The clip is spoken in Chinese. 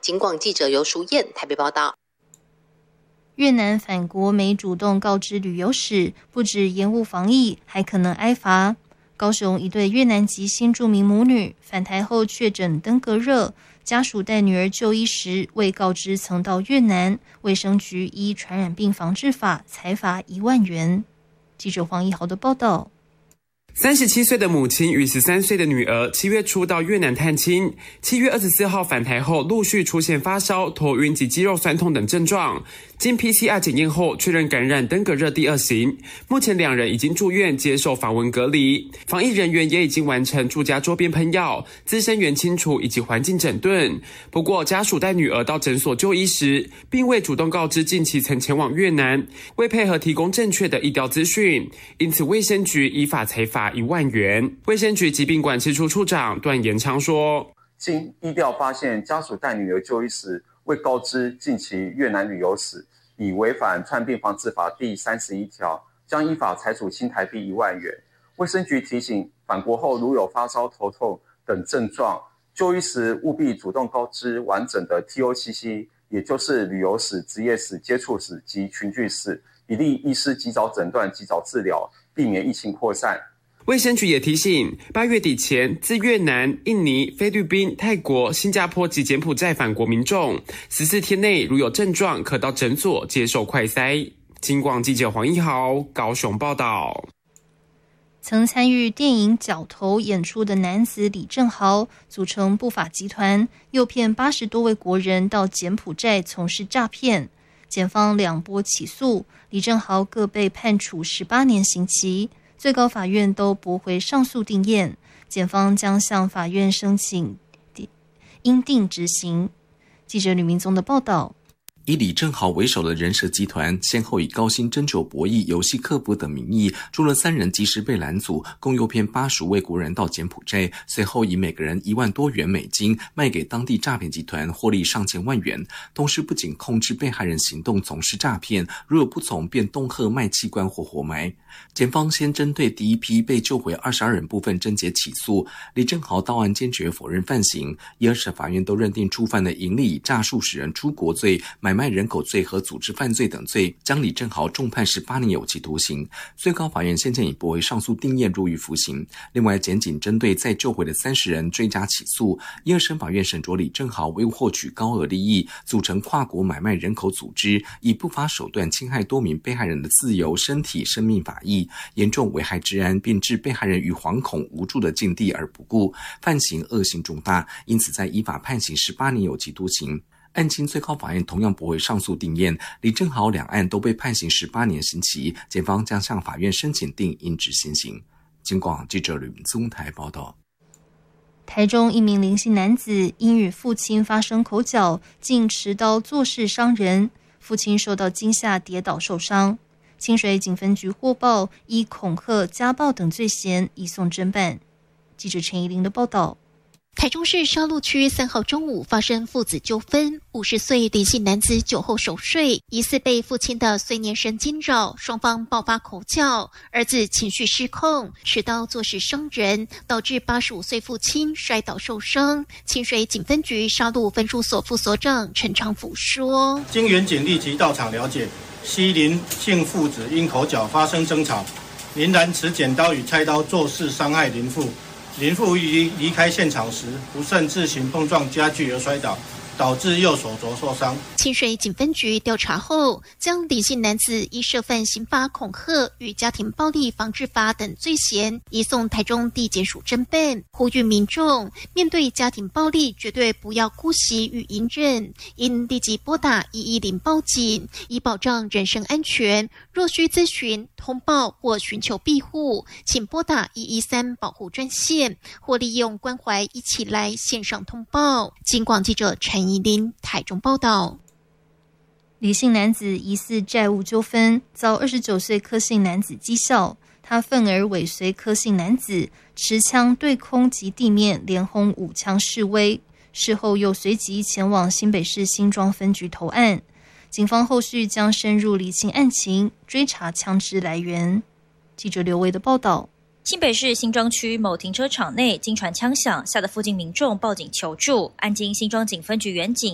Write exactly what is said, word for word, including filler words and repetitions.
警广记者尤淑燕台北报道。 越南返国没主动告知旅游史，不止延误防疫，还可能挨罚。高雄一对越南籍新住民母女返台后确诊登革热，家属带女儿就医时未告知曾到越南，卫生局依传染病防治法裁罚一万元。记者黄一豪的报道。 三十七岁的母亲与十三岁的女儿七月初到越南探亲，七月二十四号返台后陆续出现发烧、头晕及肌肉酸痛等症状，经 P C R 检验后确认感染登革热第二型，目前两人已经住院接受访问隔离，防疫人员也已经完成住家周边喷药、滋生源清除以及环境整顿。不过家属带女儿到诊所就医时，并未主动告知近期曾前往越南，未配合提供正确的疫调资讯，因此卫生局依法裁罚一万元。卫生局疾病管制处处长段延昌说， 经疫调发现家属带女儿就医时未告知近期越南旅游史，已违反传染病防治法第三十一条，将依法裁处新台币一万元。卫生局提醒，返国后如有发烧、头痛等症状，就医时务必主动告知完整的 T O C C， 也就是旅游史、职业史、接触史及群聚史，以利医师及早诊断、及早治疗，避免疫情扩散。 卫生局也提醒，八月底前自越南、印尼、菲律宾、泰国、新加坡及柬埔寨返国民众，十四天内如有症状，可到诊所接受快筛。警广记者黄一豪高雄报道。 曾参与电影《角头》演出的男子李正豪，组成不法集团，诱骗八十多位国人到柬埔寨从事诈骗。检方两波起诉，李正豪各被判处十八年刑期。最高法院都驳回上诉定谳，检方将向法院申请应定执行。记者吕明宗的报道。 以李正豪为首的人蛇集团，先后以高薪针灸博弈、游戏客服等名义，除了三人及时被拦阻，共诱骗八十位国人到柬埔寨，随后以每个人一万多元美金卖给当地诈骗集团，获利上千万元。同时，不仅控制被害人行动，从事诈骗，如有不从，便恫吓卖器官或活埋。检方先针对第一批被救回二十二人部分侦结起诉，李正豪到案坚决否认犯行，一二审法院都认定触犯了盈利以诈术使人出国罪、买卖人口罪和组织犯罪等罪，将李正豪重判十八年有期徒刑。最高法院先前已驳回上诉定谳，入狱服刑。另外，检警针对再救回的三十人追加起诉，一二审法院审酌李正豪为获取高额利益，组成跨国买卖人口组织，以不法手段侵害多名被害人的自由、身体、生命法益，严重危害治安，并致被害人于惶恐无助的境地而不顾，犯行恶性重大，因此在依法判刑十八年有期徒刑。案经最高法院同样驳回上诉定谳，李正豪两案都被判刑十八年刑期，检方将向法院申请定应执行刑。警广记者吕明宗台报道。 台中一名林姓男子因与父亲发生口角，竟持刀作势伤人，父亲受到惊吓跌倒受伤。清水警分局获报，依恐吓、家暴等罪嫌移送侦办。记者陈怡玲的报道。 台中市沙鹿区三号中午发生父子纠纷，五十岁林姓男子酒后熟睡，疑似被父亲的碎念声惊扰，双方爆发口角，儿子情绪失控，持刀作势伤人，导致八十五岁父亲摔倒受伤。清水警分局沙鹿分驻所副所长陈昌甫说： 经原警立即到场了解，西林姓父子因口角发生争吵，林然持剪刀与菜刀作势伤害林父。林父于离开现场时，不慎自行碰撞家具而摔倒，导致右手肘受伤。 清水警分局调查后，将李姓男子依涉犯刑法恐吓与家庭暴力防治法等罪嫌移送台中地检署侦办，呼吁民众面对家庭暴力绝对不要姑息与隐忍，应立即拨打一一零报警，以保障人身安全。若需咨询、通报或寻求庇护，请拨打一一三保护专线，或利用关怀一起来线上通报。警广记者陈怡琳台中报道。 李姓男子疑似债务纠纷，遭二十九岁柯姓男子讥笑，他愤而尾随柯姓男子，持枪对空及地面连轰五枪示威。事后又随即前往新北市新庄分局投案。警方后续将深入厘清案情，追查枪支来源。记者刘维的报道。 新北市新庄区某停车场内经传枪响，吓得附近民众报警求助。案经新庄警分局员警